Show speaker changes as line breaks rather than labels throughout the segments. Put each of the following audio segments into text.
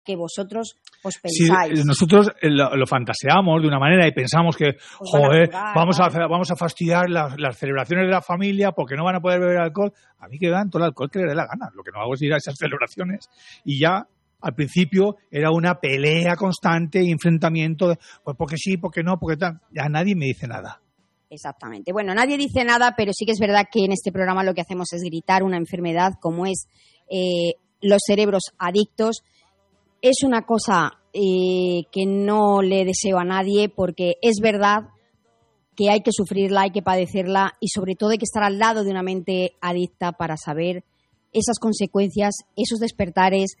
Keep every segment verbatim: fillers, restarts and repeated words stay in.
que vosotros os pensáis.
Sí, nosotros lo, lo fantaseamos de una manera y pensamos que,
Pues
joder,
van a jugar,
vamos, a,
¿vale?
vamos a fastidiar las, las celebraciones de la familia porque no van a poder beber alcohol. A mí que dan todo el alcohol que les dé la gana. Lo que no hago es ir a esas celebraciones y ya... Al principio era una pelea constante, enfrentamiento, de, pues porque sí, porque no, porque tal. Ya nadie me dice nada.
Exactamente. Bueno, nadie dice nada, pero sí que es verdad que en este programa lo que hacemos es gritar una enfermedad como es eh, los cerebros adictos. Es una cosa eh, que no le deseo a nadie porque es verdad que hay que sufrirla, hay que padecerla y sobre todo hay que estar al lado de una mente adicta para saber esas consecuencias, esos despertares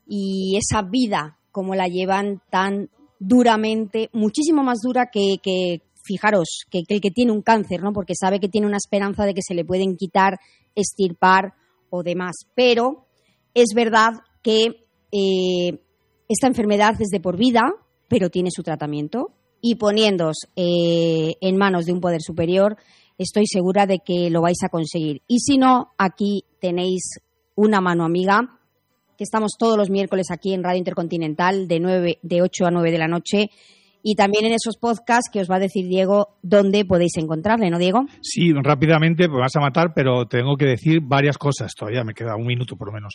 y esa vida como la llevan tan duramente, muchísimo más dura que, que fijaros, que, que el que tiene un cáncer, ¿no? Porque sabe que tiene una esperanza de que se le pueden quitar, extirpar o demás. Pero es verdad que eh, esta enfermedad es de por vida, pero tiene su tratamiento y poniéndoos eh, en manos de un poder superior, estoy segura de que lo vais a conseguir. Y si no, aquí tenéis una mano amiga, que estamos todos los miércoles aquí en Radio Intercontinental de, nueve, de ocho a nueve de la noche y también en esos podcasts que os va a decir Diego dónde podéis encontrarle, ¿no, Diego?
Sí, rápidamente, me vas a matar, pero tengo que decir varias cosas. Todavía me queda un minuto por lo menos.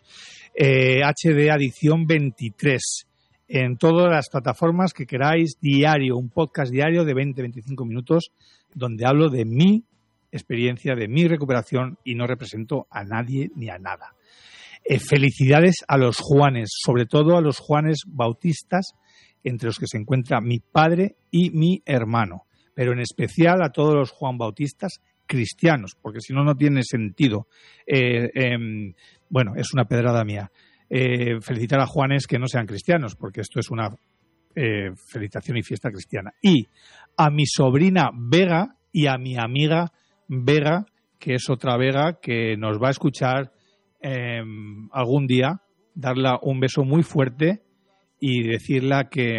Eh, H D Adicción veintitrés. En todas las plataformas que queráis, diario, un podcast diario de veinte a veinticinco minutos donde hablo de mi experiencia, de mi recuperación y no represento a nadie ni a nada. Eh, felicidades a los Juanes, sobre todo a los Juanes bautistas, entre los que se encuentra mi padre y mi hermano, pero en especial a todos los Juan Bautistas cristianos, porque si no, no tiene sentido. Eh, eh, bueno, es una pedrada mía. Eh, felicitar a Juanes que no sean cristianos, porque esto es una eh, felicitación y fiesta cristiana. Y a mi sobrina Vega y a mi amiga Vega, que es otra Vega que nos va a escuchar Eh, algún día, darle un beso muy fuerte y decirle que,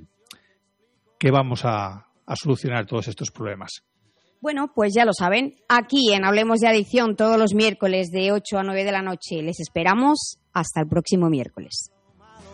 que vamos a, a solucionar todos estos problemas.
Bueno, pues ya lo saben, aquí en Hablemos de Adicción todos los miércoles de ocho a nueve de la noche les esperamos. Hasta el próximo miércoles.